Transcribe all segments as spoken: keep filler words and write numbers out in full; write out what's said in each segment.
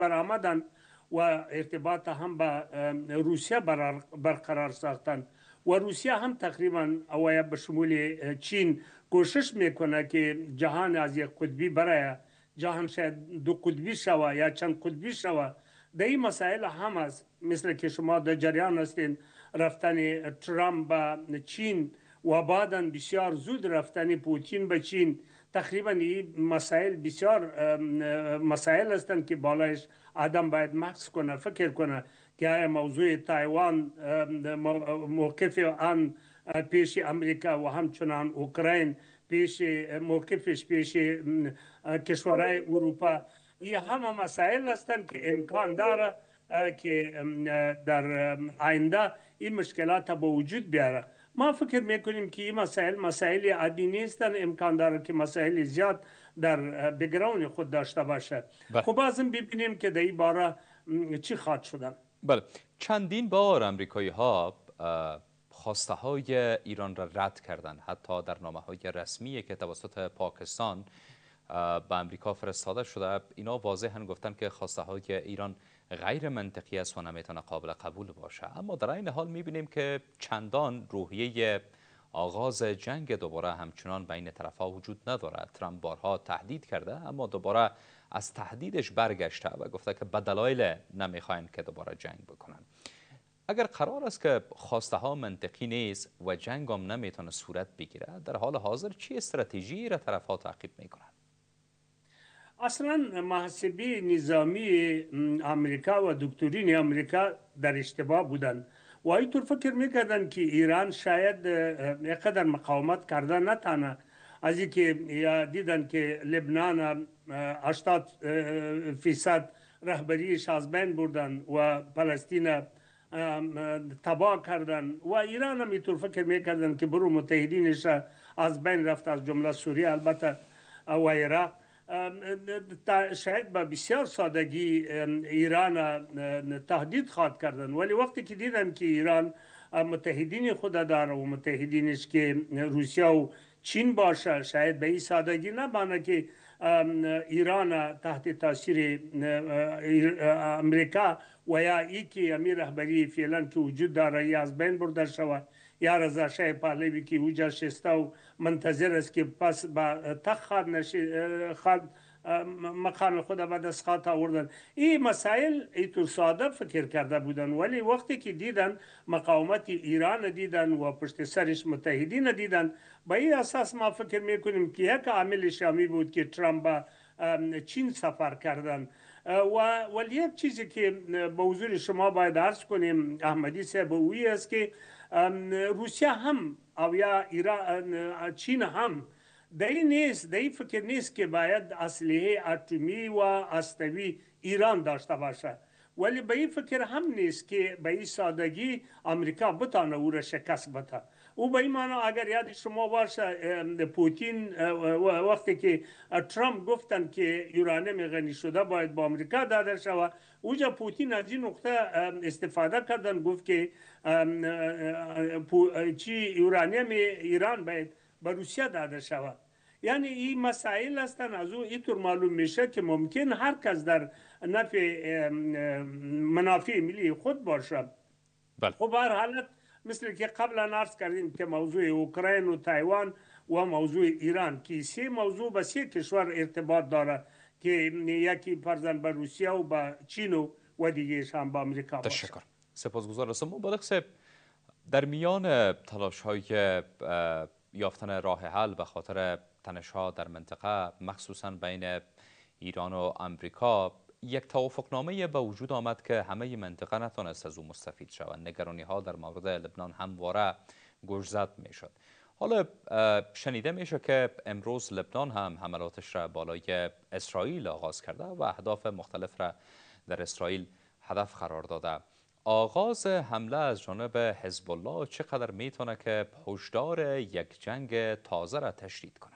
برآمدن و ارتباط هم با روسیه برقرار ساختن و روسیه هم تقریبا اوایل به شمول چین کوشش میکنه که جهان از یک قطبی برای جهان شاید دو قطبی شوه یا چند قطبی شوه. در این مسائل هم است، مثل که شما در جریان هستین رفتن ترامپ به چین و بعدا بسیار زود رفتن پوتین به چین. تقریبا این مسائل بسیار مسائل هستند که بالایش آدم باید مکس کنه، فکر کنه که موضوع تایوان موقف آن پیش امریکا و همچنان اوکراین پیش موقفش پیش کشورهای اروپا، این همه مسائل هستند که امکان داره که در آینده این مشکلات به وجود بیاره. ما فکر میکنیم که این مسائل مسائل عادی نیستن، امکان داره که مسائل زیاد در بگراون خود داشته باشه. خب بازم ببینیم که در این باره چی خواهد شدن. بله، چندین بار امریکایی ها خواسته های ایران را رد کردند، حتی در نامه های رسمی که توسط پاکستان به امریکا فرستاده شده اینا واضحاً گفتن که خواسته های ایران غیر منطقی است و نمیتونه قابل قبول باشه. اما در این حال میبینیم که چندان روحیه آغاز جنگ دوباره همچنان بین طرفها وجود نداره. ترامپ بارها تهدید کرده اما دوباره از تهدیدش برگشته و گفته که به دلایل نمیخواین که دوباره جنگ بکنن. اگر قرار است که خواسته ها منطقی نیست و جنگ هم نمیتونه صورت بگیره، در حال حاضر چی استراتژی را طرفها تعقیب میکنن؟ اصلا محاسبه نظامی امریکا و دکترین امریکا در اشتباه بودن و اینطور فکر میکردن که ایران شاید یقدر مقاومت کرده نتانه، از اینکه دیدن که لبنان هشتاد فیصد رهبریش از بین بردن و فلسطین تباه کردن و ایران هم اینطور فکر میکردن که برو متحدینش از بین رفت، از جمله سوریه البته و عراق. شاید با بسیار سادگی ایران تهدید خواهد کردن، ولی وقتی که دیدن که ایران متحدین خود داره و متحدینش که روسیه و چین باشه، شاید به این سادگی نبانه که ایران تحت تاثیر امریکا و یا ای که امیر رهبری فعلا که وجود داره یا از بین برده شود یا رضا شاه پهلوی که وجود شسته و منتظر است که پس با تخت خود مقام خود به دست خواهد آوردن. این مسائل اینطور ساده فکر کرده بودن، ولی وقتی که دیدن مقاومت ایران دیدن و پشت سرش متحدین دیدن، با این اساس ما فکر میکنیم که یک عامل شامی بود که ترامپ چین سفر کردن. و ولی یک چیزی که به حضور شما باید عرض کنیم احمدی صاحب اوی است که روسیه هم او یا ایران چین هم در این نیست، در این فکر نیست که باید اسلحه اتمی و هسته‌ای ایران داشته باشه، ولی به این فکر هم نیست که به این سادگی امریکا بتانه او را شکست بده. او به این معنی اگر یاد شما باشه پوتین وقتی که ترامپ گفتن که یورانیم غنی شده باید با امریکا داده شود، اوجا پوتین از این نقطه استفاده کردن، گفت که چی یورانیم ایران باید به روسیه داده شود. یعنی این مسائل هستن، از او اینطور معلوم میشه که ممکن هر کس در نفع منافع ملی خود باشه. بله. خب هر حالت مثل که قبلا عرض کردیم که موضوع اوکراین و تایوان و موضوع ایران که سه موضوع به سه کشور ارتباط داره که یکی فرضاً به روسیه و به چین و دیگه هم به امریکا باشه. تشکر. سپاسگزار هستم. مبارک صاحب، در میان تلاش های یافتن راه حل به خاطر تنش‌ها در منطقه مخصوصاً بین ایران و امریکا، یک توافقنامه به وجود آمد که همه منطقه نتونست از او مستفید شوند. نگرانی ها در مورد لبنان همواره گوشزد میشد. حالا شنیده میشه که امروز لبنان هم حملاتش را بالای اسرائیل آغاز کرده و اهداف مختلف را در اسرائیل هدف قرار داده. آغاز حمله از جانب حزب الله چقدر میتونه که هشدار یک جنگ تازه را تشدید کنه؟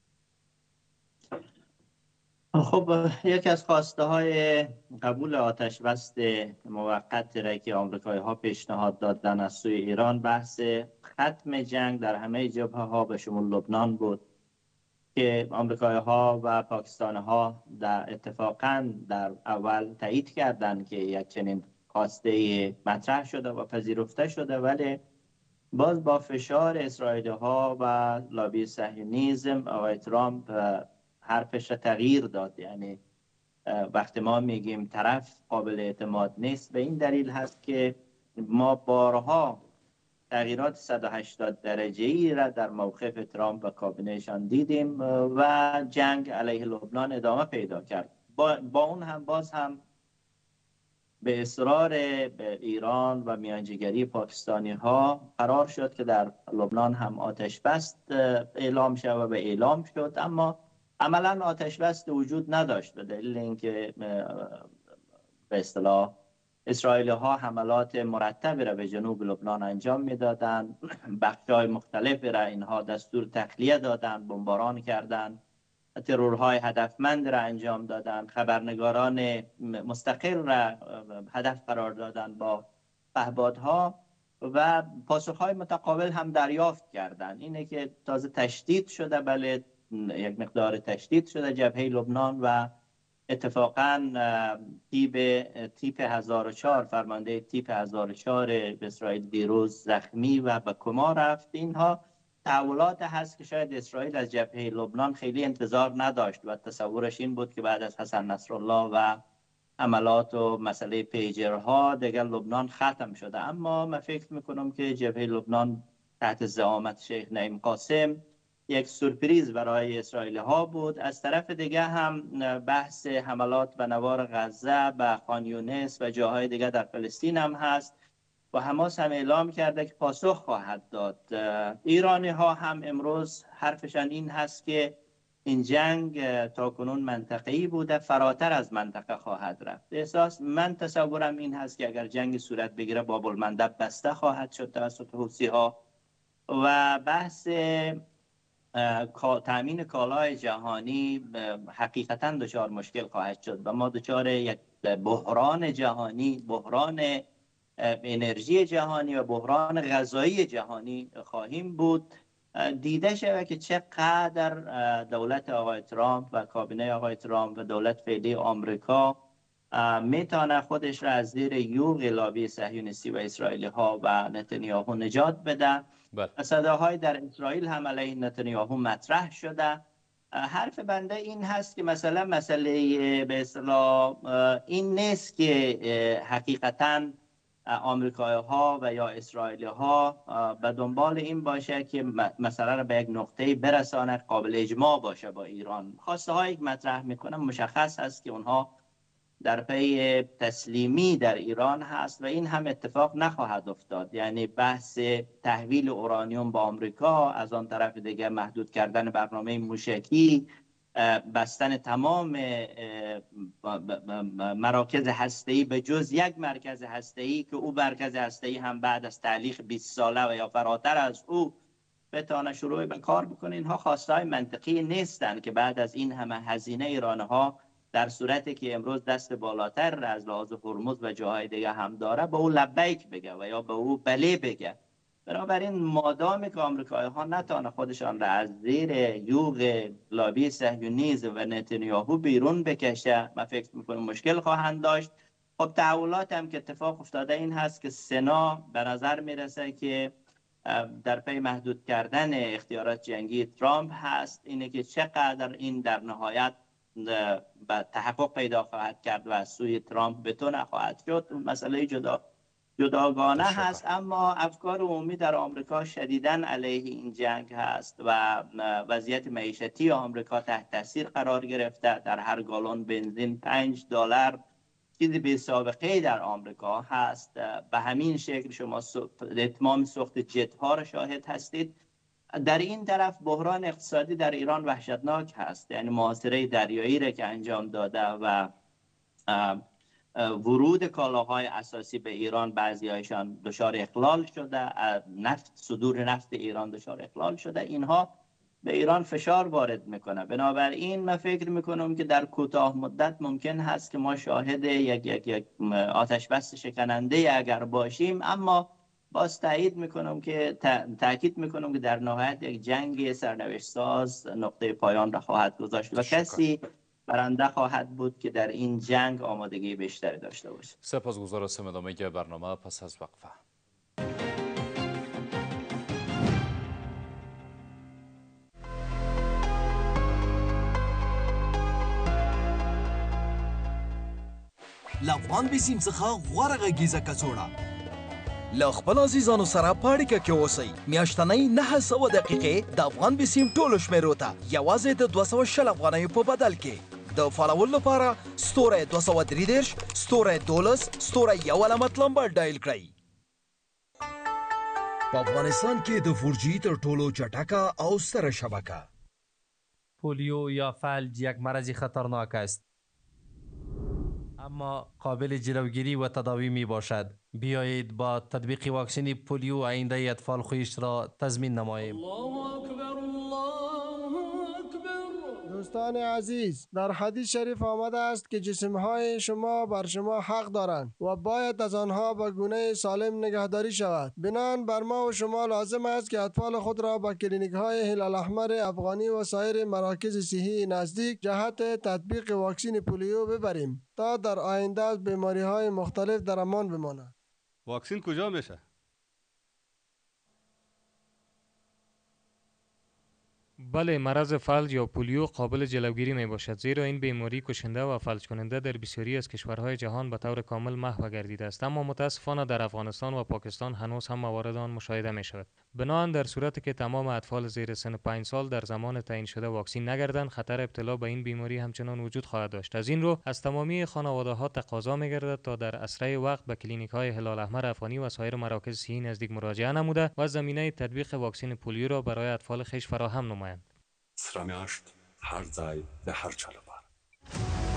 خب یکی از خواسته های قبول آتش بس موقت را که آمریکایی ها پیشنهاد دادن از سوی ایران بحث ختم جنگ در همه جبهه ها به شمول لبنان بود که آمریکایی ها و پاکستانی ها در اتفاقا در اول تایید کردند که یک چنین خواسته مطرح شده و پذیرفته شده، ولی باز با فشار اسرائیلی ها و لابی صهیونیسم آقای ترامپ حرفش را تغییر داد. یعنی وقتی ما میگیم طرف قابل اعتماد نیست، به این دلیل هست که ما بارها تغییرات صد و هشتاد درجه‌ای را در موقف ترامپ و کابینه‌شان دیدیم و جنگ علیه لبنان ادامه پیدا کرد. با, با اون هم باز هم به اصرار به ایران و میانجیگری پاکستانی ها قرار شد که در لبنان هم آتش بس اعلام شد و به اعلام شد، اما عملا آتش بس وجود نداشت به دلیل اینکه به اصطلاح اسرائیلی ها حملات مرتبی را به جنوب لبنان انجام میدادند. بخش‌های مختلفی را اینها دستور تخلیه دادند، بمباران کردند، ترورهای هدفمند را انجام دادند، خبرنگاران مستقل را هدف قرار دادند با پهپادها و پاسخهای متقابل هم دریافت کردند. اینه که تازه تشدید شده، بله یک مقدار تشدید شده جبهه لبنان و اتفاقاً تیپ تیپ هزار و چهار فرمانده تیپ هزار و چهار به اسرائیل دیروز زخمی و به کما رفت. اینها تحولات هست که شاید اسرائیل از جبهه لبنان خیلی انتظار نداشت و تصورش این بود که بعد از حسن نصرالله و حملات و مسئله پیجرها دیگر لبنان ختم شده. اما من فکر میکنم که جبهه لبنان تحت زعامت شیخ نعیم قاسم یک سورپریز برای اسرائیلی ها بود. از طرف دیگه هم بحث حملات به نوار غزه، به خان یونس و جاهای دیگه در فلسطین هم هست و حماس هم اعلام کرده که پاسخ خواهد داد. ایرانی ها هم امروز حرفشان این هست که این جنگ تا کنون منطقه‌ای بوده، فراتر از منطقه خواهد رفت. احساس من تصورم این هست که اگر جنگ صورت بگیره باب المندب بسته خواهد شد توسط حوثی ها و بحث تامین کالای جهانی حقیقتا دچار مشکل خواهد شد و ما دچار یک بحران جهانی، بحران انرژی جهانی و بحران غذایی جهانی خواهیم بود. دیده شده که چقدر دولت آقای ترامپ و کابینه آقای ترامپ و دولت فعلی آمریکا میتونه خودش را از زیر یوغ لابی صهیونیستی و اسرائیلی ها و نتانیاهو نجات بده. صداهای در اسرائیل هم علیه نتانیاهو مطرح شده. حرف بنده این هست که مثلا مسئله به اصطلاح این نیست که حقیقتاً آمریکایی ها و یا اسرائیلی ها به دنبال این باشه که مسئله را به یک نقطه برسانه قابل اجماع باشه با ایران. خواسته هایی که مطرح میکنن مشخص است که اونها در پی تسلیمی در ایران هست و این هم اتفاق نخواهد افتاد. یعنی بحث تحویل اورانیوم با آمریکا، از آن طرف دیگه محدود کردن برنامه موشکی، بستن تمام مراکز هسته‌ای به جز یک مرکز هسته‌ای که او مرکز هسته‌ای هم بعد از تعلیق بیست ساله و یا فراتر از او بتونه شروع به کار بکنه. اینها خواستهای منطقی نیستند که بعد از این همه هزینه ایرانها در صورتی که امروز دست بالاتر از لحاظ هرمز و جاهای دیگه هم داره به او لبیک بگه و یا به او بله بگه. بنابراین مادامی که آمریکایی ها نتانه خودشان را از زیر یوغ لابی صهیونیسم و نتانیاهو بیرون بکشه، من فکر میکنم مشکل خواهند داشت. خب تحولات هم که اتفاق افتاده این هست که سنا به نظر میرسه که در پی محدود کردن اختیارات جنگی ترامپ هست. اینه که چقدر این در نهایت به تحقق پیدا خواهد کرد و از سوی ترامپ بتونه خواهد شد مسئله جدا جداگانه هست. اما افکار عمومی در آمریکا شدیداً علیه این جنگ هست و وضعیت معیشتی آمریکا تحت تاثیر قرار گرفته. در هر گالون بنزین پنج دلار چیزی بی سابقه در آمریکا هست. به همین شکل شما اتمام سوخت جت ها را شاهد هستید. در این طرف بحران اقتصادی در ایران وحشتناک هست. یعنی محاصره دریایی را که انجام داده و ورود کالاهای اساسی به ایران بعضی هایشان دچار اخلال شده، نفت صدور نفت ایران دچار اخلال شده، اینها به ایران فشار وارد میکنه. بنابراین من فکر میکنم که در کوتاه مدت ممکن هست که ما شاهد یک یک یک آتش بس شکننده اگر باشیم، اما باز تایید میکنم که تاکید میکنم که در نهایت یک جنگ سرنوشت ساز نقطه پایان را خواهد گذاشت و کسی برنده خواهد بود که در این جنگ آمادگی بیشتری داشته باشه. سپاسگزار هستم. ادامه برنامه پس از وقفه. لافغان بیسیم څخه غوره غږیزه کڅوړه له خپل عزیزانو سره په اړیکه کې اوسئ. میاشتنۍ نهه سوه دقیقې د افغان بیسیم ټولو شمیرو ته یوازې د دوه سوه شل افغانیو په بدل کې. د فالوولو لپاره ستوری دوه سوه درې دېرش ستوری دولس ستوری یو علامت لمبر ډایل کړئ. په افغانستان کې د فور جی تر ټولو چټکه او ستره شبکه. پولیو یا فلج یک مرض خطرناک است اما قابل جلوگیری و تداوی می باشد. بیایید با تطبیق واکسن پولیو آینده اطفال خودش را تضمین نماییم. دوستان عزیز، در حدیث شریف آمده است که جسمهای شما بر شما حق دارند و باید از آنها به گونه سالم نگهداری شود. بنابراین بر ما و شما لازم است که اطفال خود را به کلینیک های هلال احمر افغانی و سایر مراکز صحی نزدیک جهت تطبیق واکسن پولیو ببریم تا در آینده از بیماری های مختلف در امان بمانند. واکسن کجا میشه؟ بله، مرض فلج یا پولیو قابل جلوگیری می باشد، زیرا این بیماری کشنده و فلج کننده در بسیاری از کشورهای جهان به طور کامل محو گردیده است، اما متاسفانه در افغانستان و پاکستان هنوز هم موارد آن مشاهده می شود. بنابراین در صورتی که تمام اطفال زیر سن پنج سال در زمان تعیین شده واکسین نگردند، خطر ابتلا به این بیماری همچنان وجود خواهد داشت. از این رو از تمامی خانواده ها تقاضا می گردد تا در اسرع وقت به کلینیک های هلال احمر افغانی و سایر مراکز صحی نزدیک مراجعه نموده و زمینه تطبیق واکسن پولیو را برای اطفال خویش فراهم نمایند. سره میاشت هر ځای د هر چا لپاره.